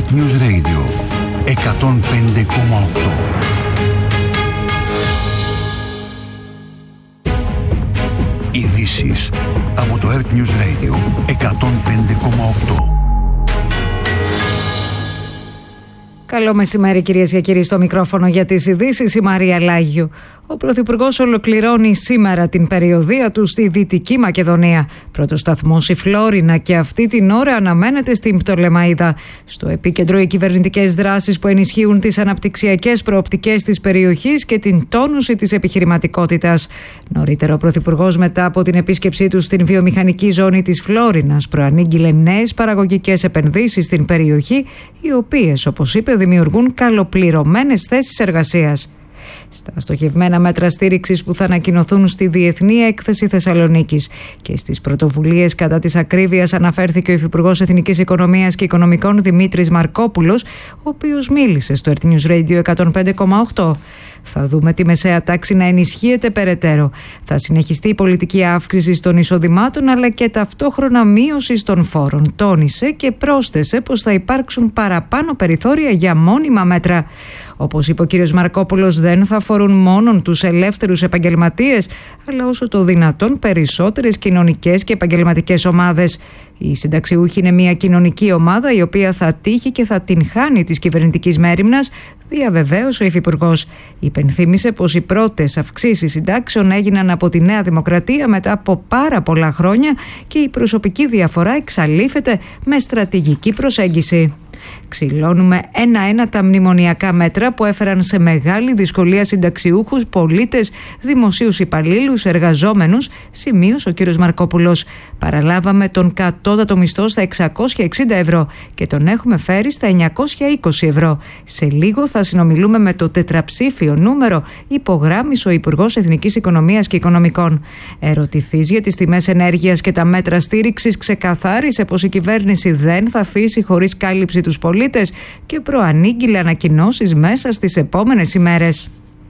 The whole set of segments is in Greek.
Earth News Radio 105,8. Ειδήσεις από το Earth News Radio 105,8. Καλό μεσημέρι, κυρίες και κύριοι, στο μικρόφωνο για τις ειδήσεις η Μαρία Λάγιου. Ο Πρωθυπουργός ολοκληρώνει σήμερα την περιοδεία του στη Δυτική Μακεδονία. Πρώτος σταθμός η Φλόρινα και αυτή την ώρα αναμένεται στην Πτολεμαΐδα. Στο επίκεντρο οι κυβερνητικές δράσεις που ενισχύουν τις αναπτυξιακές προοπτικές της περιοχής και την τόνωση της επιχειρηματικότητας. Νωρίτερα ο Πρωθυπουργός, μετά από την επίσκεψή του στην βιομηχανική ζώνη της Φλόρινας, προανήγγειλε νέες παραγωγικές επενδύσεις στην περιοχή, οι οποίες, όπως είπε, δημιουργούν καλοπληρωμένες θέσεις εργασίας. Στα στοχευμένα μέτρα στήριξης που θα ανακοινωθούν στη Διεθνή Έκθεση Θεσσαλονίκης και στις πρωτοβουλίες κατά της ακρίβειας αναφέρθηκε ο Υφυπουργός Εθνικής Οικονομίας και Οικονομικών Δημήτρης Μαρκόπουλος, ο οποίος μίλησε στο Earth News Radio 105,8. Θα δούμε τη μεσαία τάξη να ενισχύεται περαιτέρω. Θα συνεχιστεί η πολιτική αύξηση των εισοδημάτων αλλά και ταυτόχρονα μείωση των φόρων. Τόνισε και πρόσθεσε πως θα υπάρξουν παραπάνω περιθώρια για μόνιμα μέτρα. Όπως είπε ο κ. Μαρκόπουλος, δεν θα αφορούν μόνον τους ελεύθερους επαγγελματίες, αλλά όσο το δυνατόν περισσότερες κοινωνικές και επαγγελματικές ομάδες. Οι συνταξιούχοι είναι μια κοινωνική ομάδα η οποία θα τύχει και θα την χάνει της κυβερνητικής μέριμνας, διαβεβαίωσε ο Υφυπουργός. Υπενθύμησε πως οι πρώτες αυξήσεις συντάξεων έγιναν από τη Νέα Δημοκρατία μετά από πάρα πολλά χρόνια και η προσωπική διαφορά εξαλείφεται με στρατηγική προσέγγιση. Ξυλώνουμε ένα-ένα τα μνημονιακά μέτρα που έφεραν σε μεγάλη δυσκολία συνταξιούχους, πολίτες, δημοσίους υπαλλήλους, εργαζόμενους, σημείωσε ο κ. Μαρκόπουλος. Παραλάβαμε τον κατώτατο μισθό στα 660 ευρώ και τον έχουμε φέρει στα 920 ευρώ. Σε λίγο θα συνομιλούμε με το τετραψήφιο νούμερο, υπογράμμισε ο Υπουργός Εθνικής Οικονομίας και Οικονομικών. Ερωτηθείς για τις τιμές ενέργειας και τα μέτρα στήριξης, ξεκαθάρισε πως η κυβέρνηση δεν θα αφήσει χωρίς κάλυψη τους πολίτες και προανήγγειλε ανακοινώσεις μέσα στις επόμενες ημέρες.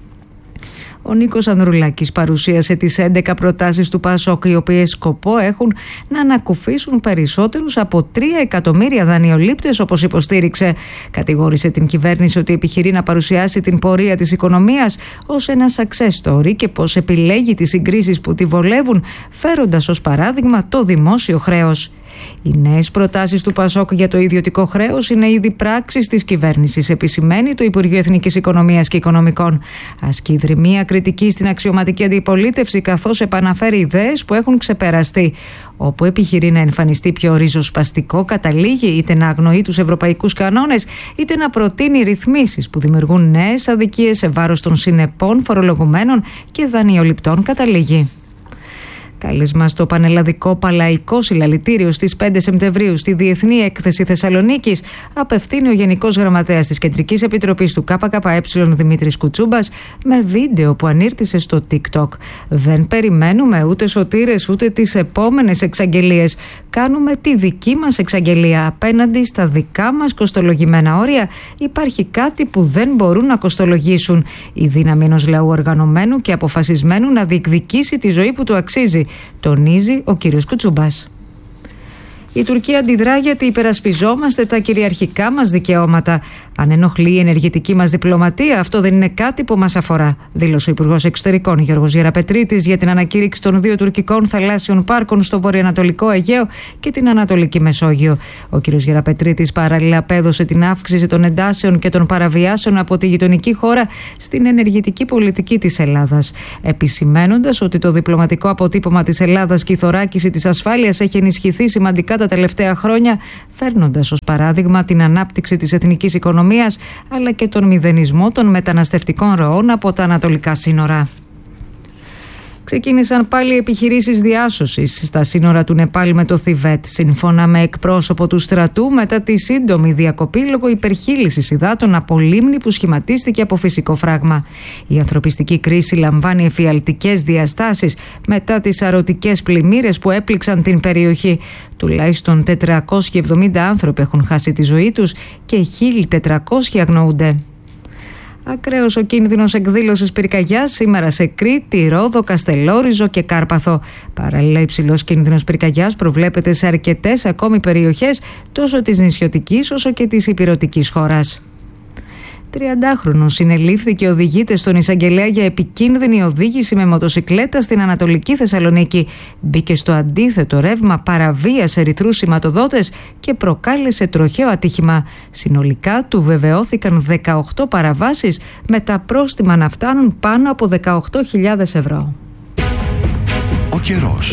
Ο Νίκος Ανδρουλάκης παρουσίασε τις 11 προτάσεις του ΠΑΣΟΚ, οι οποίες σκοπό έχουν να ανακουφίσουν περισσότερους από 3 εκατομμύρια δανειολήπτες, όπως υποστήριξε. Κατηγόρησε την κυβέρνηση ότι επιχειρεί να παρουσιάσει την πορεία της οικονομίας ως ένα success story και πως επιλέγει τις συγκρίσεις που τη βολεύουν, φέροντας ως παράδειγμα το δημόσιο χρέος. Οι νέες προτάσεις του ΠΑΣΟΚ για το ιδιωτικό χρέος είναι ήδη πράξεις της κυβέρνησης, επισημαίνει το Υπουργείο Εθνικής Οικονομίας και Οικονομικών. Ασκεί δρυμία κριτική στην αξιωματική αντιπολίτευση, καθώς επαναφέρει ιδέες που έχουν ξεπεραστεί. Όπου επιχειρεί να εμφανιστεί πιο ριζοσπαστικό, καταλήγει είτε να αγνοεί τους ευρωπαϊκούς κανόνες, είτε να προτείνει ρυθμίσεις που δημιουργούν νέες αδικίες σε βάρος των συνεπών φορολογουμένων και δανειοληπτών, καταλήγει. Κάλεσμα στο πανελλαδικό παλαϊκό συλλαλητήριο στις 5 Σεπτεμβρίου στη Διεθνή Έκθεση Θεσσαλονίκης απευθύνει ο Γενικός Γραμματέας της Κεντρικής Επιτροπής του ΚΚΕ Δημήτρης Κουτσούμπας με βίντεο που ανήρτησε στο TikTok. Δεν περιμένουμε ούτε σωτήρες ούτε τις επόμενες εξαγγελίες. Κάνουμε τη δική μας εξαγγελία. Απέναντι στα δικά μας κοστολογημένα όρια υπάρχει κάτι που δεν μπορούν να κοστολογήσουν. Η δύναμη ενός λαού οργανωμένου και αποφασισμένου να διεκδικήσει τη ζωή που του αξίζει, τονίζει ο κύριος Κουτσούμπας. Η Τουρκία αντιδρά γιατί υπερασπιζόμαστε τα κυριαρχικά μας δικαιώματα. Αν ενοχλεί η ενεργητική μας διπλωματία, αυτό δεν είναι κάτι που μας αφορά, δήλωσε ο Υπουργός Εξωτερικών Γιώργος Γεραπετρίτης για την ανακήρυξη των 2 τουρκικών θαλάσσιων πάρκων στο βορειοανατολικό Αιγαίο και την Ανατολική Μεσόγειο. Ο κ. Γεραπετρίτης παράλληλα απέδωσε την αύξηση των εντάσεων και των παραβιάσεων από τη γειτονική χώρα στην ενεργητική πολιτική της Ελλάδας, επισημαίνοντας ότι το διπλωματικό αποτύπωμα της Ελλάδας και η θωράκιση της ασφάλειας έχει ενισχυθεί σημαντικά τα τελευταία χρόνια, φέρνοντας ως παράδειγμα την ανάπτυξη της εθνικής οικονομίας αλλά και τον μηδενισμό των μεταναστευτικών ροών από τα ανατολικά σύνορα. Ξεκίνησαν πάλι επιχειρήσεις διάσωσης στα σύνορα του Νεπάλ με το Θιβέτ, σύμφωνα με εκπρόσωπο του στρατού, μετά τη σύντομη διακοπή λόγω υπερχείλησης υδάτων από λίμνη που σχηματίστηκε από φυσικό φράγμα. Η ανθρωπιστική κρίση λαμβάνει εφιαλτικές διαστάσεις μετά τις αρωτικές πλημμύρες που έπληξαν την περιοχή. Τουλάχιστον 470 άνθρωποι έχουν χάσει τη ζωή τους και 1.400 αγνοούνται. Ακραίος ο κίνδυνος εκδήλωσης πυρκαγιάς σήμερα σε Κρήτη, Ρόδο, Καστελόριζο και Κάρπαθο. Παράλληλα, υψηλός κίνδυνος πυρκαγιάς προβλέπεται σε αρκετές ακόμη περιοχές τόσο της νησιωτικής όσο και της ηπειρωτικής χώρας. 30χρονος συνελήφθη και οδηγείται στον εισαγγελέα για επικίνδυνη οδήγηση με μοτοσικλέτα στην Ανατολική Θεσσαλονίκη. Μπήκε στο αντίθετο ρεύμα, παραβίασε ερυθρούς σηματοδότες και προκάλεσε τροχαίο ατύχημα. Συνολικά του βεβαιώθηκαν 18 παραβάσεις, με τα πρόστιμα να φτάνουν πάνω από 18.000 ευρώ. Ο καιρός.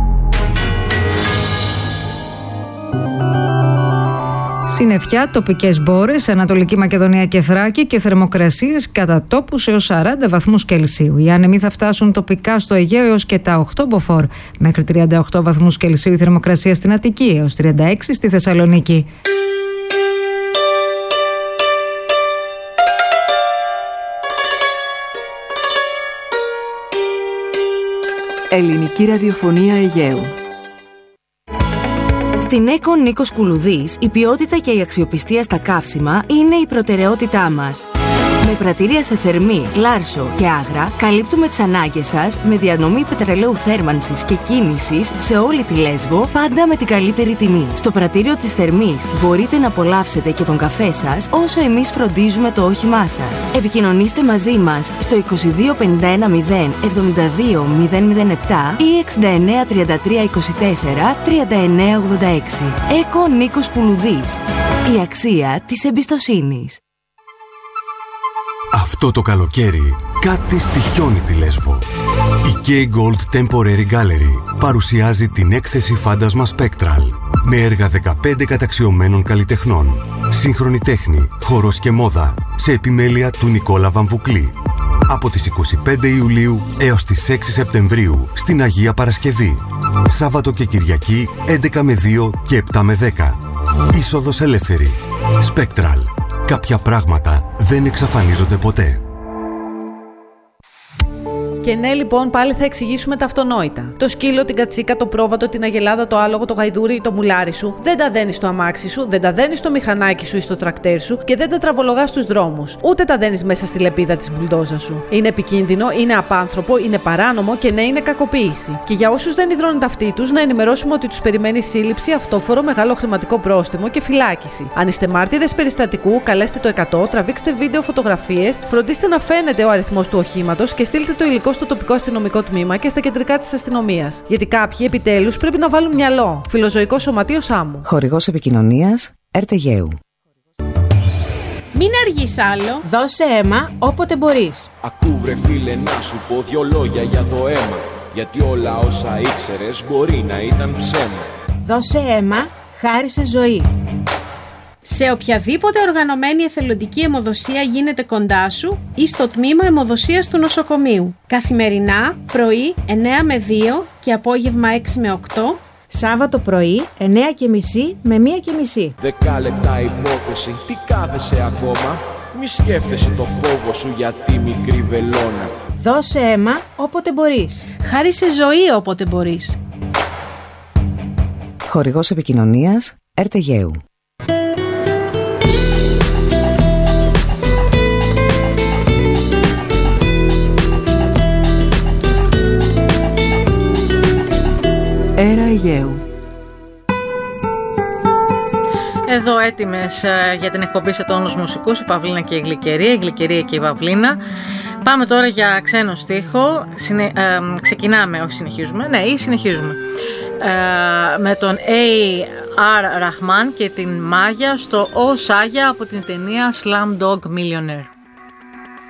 Συννεφιά, τοπικές μπόρες, Ανατολική Μακεδονία και Θράκη και θερμοκρασίες κατά τόπους έως 40 βαθμούς Κελσίου. Οι άνεμοι θα φτάσουν τοπικά στο Αιγαίο έως και τα 8 μποφόρ. Μέχρι 38 βαθμούς Κελσίου η θερμοκρασία στην Αττική, έως 36 στη Θεσσαλονίκη. Ελληνική ραδιοφωνία Αιγαίου. Στην ΕΚΟ Νίκος Κουλουδής, η ποιότητα και η αξιοπιστία στα καύσιμα είναι η προτεραιότητά μας. Με πρατήρια σε Θερμή, Λάρσο και Άγρα, καλύπτουμε τις ανάγκες σας με διανομή πετρελαίου θέρμανσης και κίνησης σε όλη τη Λέσβο, πάντα με την καλύτερη τιμή. Στο πρατήριο της Θερμής μπορείτε να απολαύσετε και τον καφέ σας, όσο εμείς φροντίζουμε το όχημά σας. Επικοινωνήστε μαζί μας στο 22 51 0 72 007 ή 69 33 24 39 86. ΕΚΟ Νίκος Κουλουδής. Η αξία της εμπιστοσύνης. Αυτό το καλοκαίρι κάτι στοιχιώνει τη Λέσβο. Η K-Gold Temporary Gallery παρουσιάζει την έκθεση Φάντασμα Spectral με έργα 15 καταξιωμένων καλλιτεχνών. Σύγχρονη τέχνη, χορός και μόδα σε επιμέλεια του Νικόλα Βαμβουκλή. Από τις 25 Ιουλίου έως τις 6 Σεπτεμβρίου στην Αγία Παρασκευή. Σάββατο και Κυριακή 11 με 2 και 7 με 10. Είσοδος ελεύθερη. Spectral. Κάποια πράγματα δεν εξαφανίζονται ποτέ. Και ναι, λοιπόν, πάλι θα εξηγήσουμε τα αυτονόητα. Το σκύλο, την κατσίκα, το πρόβατο, την αγελάδα, το άλογο, το γαϊδούρι ή το μουλάρι σου δεν τα δένεις στο αμάξι σου, δεν τα δένεις στο μηχανάκι σου ή στο τρακτέρ σου και δεν τα τραβολογάς στους δρόμους. Ούτε τα δένεις μέσα στη λεπίδα της μπουλντόζα σου. Είναι επικίνδυνο, είναι απάνθρωπο, είναι παράνομο και ναι, είναι κακοποίηση. Και για όσους δεν υδρώνουν τα αυτή τους, να ενημερώσουμε ότι τους περιμένει σύλληψη, αυτόφορο, μεγάλο χρηματικό πρόστιμο και φυλάκιση. Αν είστε μάρτυρες περιστατικού, καλέστε το 100, τραβήξτε βίντεο, φωτογραφίες, φροντίστε να φαίνεται ο αριθμός του οχήματος και στείλτε το υλικό στο τοπικό αστυνομικό τμήμα και στα κεντρικά της αστυνομίας. Γιατί κάποιοι επιτέλους πρέπει να βάλουν μυαλό. Φιλοζωικό Σωματείο Σάμου. Χορηγός επικοινωνίας Ερτεγαίου. Μην αργείς άλλο. Δώσε αίμα όποτε μπορείς. Ακού βρε φίλε να σου πω δυο λόγια για το αίμα. Γιατί όλα όσα ήξερες μπορεί να ήταν ψέμα. Δώσε αίμα, χάρισε ζωή. Σε οποιαδήποτε οργανωμένη εθελοντική αιμοδοσία γίνεται κοντά σου ή στο τμήμα αιμοδοσίας του νοσοκομείου. Καθημερινά, πρωί 9 με 2 και απόγευμα 6 με 8. Σάββατο πρωί 9:30 με 1:30. 10 λεπτά υπόθεση, τι κάθεσαι ακόμα? Μη σκέφτεσαι το φόβο σου για τη μικρή βελόνα. Δώσε αίμα όποτε μπορείς. Χάρισε ζωή όποτε μπορείς. Χορηγός επικοινωνίας Ερτεγαίου. Έρα Αιγαίου. Εδώ έτοιμες για την εκπομπή σε τόνους μουσικούς, η Παυλίνα και η Γλυκερία και η Παυλίνα. Πάμε τώρα για ξένο στίχο. Ξεκινάμε, όχι συνεχίζουμε. Ναι, ή συνεχίζουμε. Με τον A.R. Rahman και την Μάγια στο Ο Σάγια από την ταινία Slumdog Millionaire.